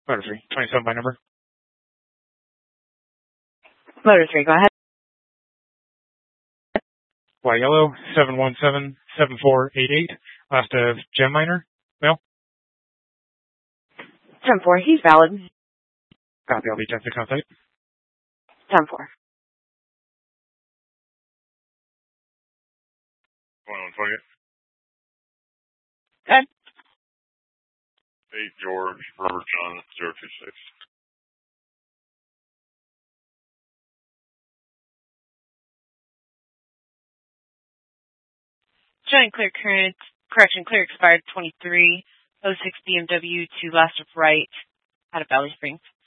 Motor 3, 27 by number. Motor 3, go ahead. Y yellow, 717-7488. Last of Gem Miner. Male. 10-4, he's valid. Copy, I'll be 10-6 on site. 10-4. 128. Good. 8 George, Robert John, 026. Showing clear current, correction, clear expired 2306 BMW to last of right out of Valley Springs.